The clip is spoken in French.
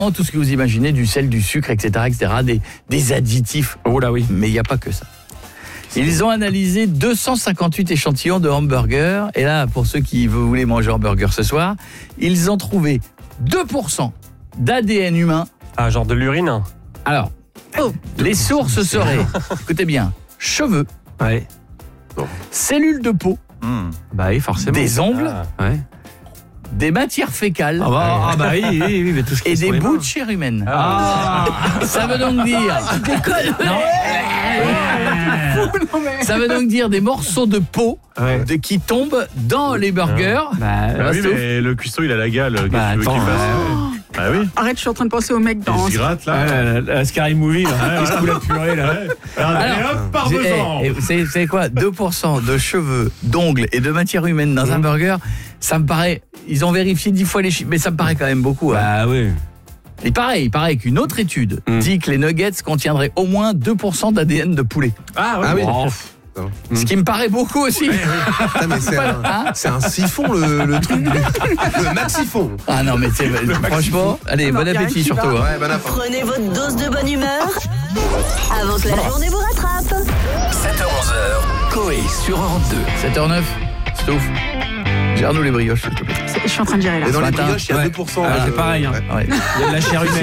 tout ce que vous imaginez, du sel, du sucre, etc., des additifs. Oh là oui. Mais il n'y a pas que ça. Ils ont analysé 258 échantillons de hamburgers. Et là, pour ceux qui voulaient manger hamburger ce soir, ils ont trouvé 2% d'ADN humain. Ah, genre de l'urine. Alors, les sources seraient, écoutez bien, cheveux, Ouais. cellules de peau, Bah oui, forcément. des ongles, Ouais. des matières fécales Bah oui, mais tout ce qui et est sur des les bouts mains. de chair humaine. Ah. Ça veut donc dire... Ça veut donc dire des morceaux de peau qui tombent dans les burgers. Bah Ah oui, mais le cuistot, il a la gale. Qu'est-ce que tu veux qu'il attends, fasse Ah oui. Arrête, je suis en train de penser au mec dans... Il se gratte là. la Scary Movie, là. Il se fout la purée, là. Allez hop, par devant. Vous savez quoi, 2% de cheveux, d'ongles et de matière humaine dans un burger, ça me paraît... Ils ont vérifié 10 fois les chiffres, mais ça me paraît quand même beaucoup. Bah oui. Il paraît qu'une autre étude dit que les nuggets contiendraient au moins 2% d'ADN de poulet. Ah oui. Ce qui me paraît beaucoup aussi. Putain, mais c'est un siphon le truc, le maxifon. Ah non, mais franchement, allez, bon y a rien appétit qui surtout. va. Hein. Bon appétit. Prenez votre dose de bonne humeur avant que la journée vous rattrape. 7h-11h, Coé sur Europe 2. 7h09, Stouff. Gère-nous les brioches, s'il te plaît. Je suis en train de gérer là. Et dans Ce les matin, brioches, il y a ouais. 2%. C'est pareil. Hein. Ouais. Il y a de la chair humaine.